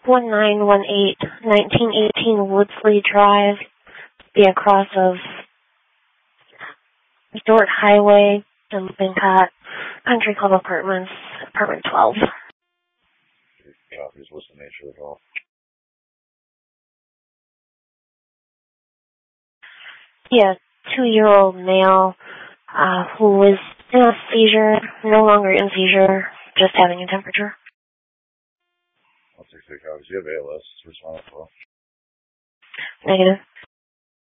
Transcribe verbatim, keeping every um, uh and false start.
one nine one eight, nineteen eighteen Woodsley Drive, be across of Resort Highway in Lippincott, Country Club Apartments, apartment twelve. Copies, what's the nature of the call? Yeah, two-year-old male uh, who was in a seizure, no longer in seizure, just having a temperature. I'll take three copies. You have A L S. Respond to call. Negative.